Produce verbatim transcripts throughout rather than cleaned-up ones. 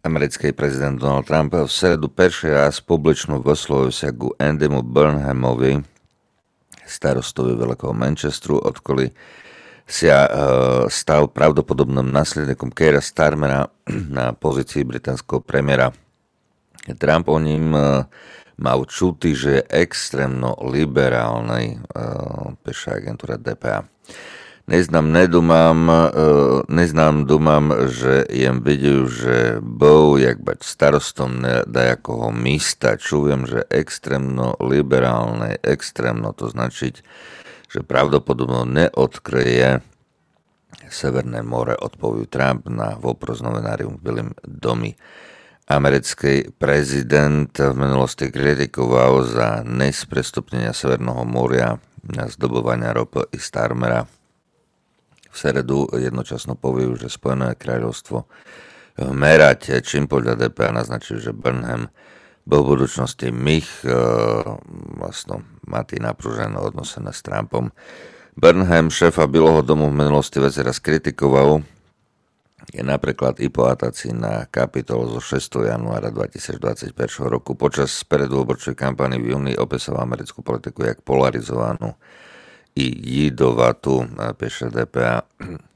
Americký prezident Donald Trump v stredu prvý raz publično vyslovil sa ku Andymu Burnhamovi, starostovi Veľkého Manchesteru, odkoli sa stal pravdepodobným následníkom Keira Starmera na pozícii británskeho premiéra. Trump o ním mal čuty, že je extrémno liberálnej, píše agentúra dé pé á. Neznám, nedumám, neznám, dumám, že jem vidím, že bol jak bať starostom nejakého místa. Čujem, že extrémno liberálne, extrémno to značiť, že pravdepodobno neodkryje Severné more, odpovedal Trump na vopros novinárium v Bielom domi. Americký prezident v minulosti kritikoval za nesprestupnenia Severného moria na zdobovania ropy i Starmera. V stredu jednočasno povedal, že Spojené kráľovstvo merať, čím podľa dé pé á naznačil, že Burnham bol v budúcnosti mých e, vlastno matý napružené odnosené s Trumpom. Burnham, šéfa Bieleho domu v minulosti veci raz kritikoval, je napríklad i po atácii na Kapitol zo šiesteho januára dvetisícdvadsaťjeden roku. Počas predvoľbočnej kampane v júni opisoval americkú politiku jak polarizovanú i jídovatú, píše dé pé á.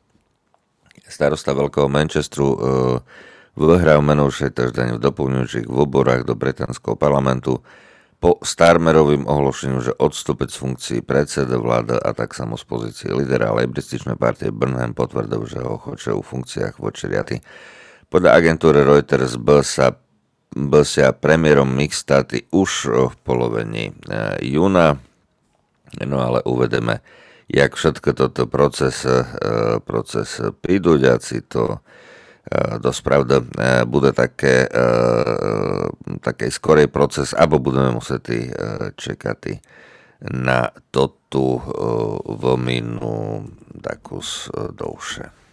Starosta Veľkého Manchesteru e, vyhral menúšej týždeň v doplňujúcich voľbách do británskeho parlamentu po Starmerovým ohlášeniu, že odstúpiť z funkcií predseda vlády a tak samo z pozície lidera lejbrističnej partie Burnham potvrdil, že ho chce v funkciách voči riady. Podľa agentúry Reuters byl sa, byl sa premiérom Mixtáty už v polovení júna. No ale uvedeme, jak všetko toto proces, proces pridúďaci, to dosť pravda bude také, také skorej proces, alebo budeme musieť čekať na toto vlminu takú dlhšie.